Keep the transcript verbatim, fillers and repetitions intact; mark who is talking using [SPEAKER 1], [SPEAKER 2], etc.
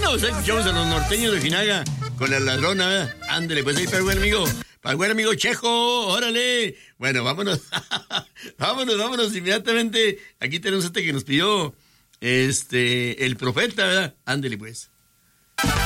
[SPEAKER 1] Bueno, pues escuchamos a los norteños de Ojinaga con la ladrona, ¿verdad? Ándale, pues ahí para el buen amigo, para el buen amigo Chejo, órale. Bueno, vámonos, vámonos, vámonos inmediatamente. Aquí tenemos este que nos pidió, este, el profeta, ¿verdad? Ándale, pues.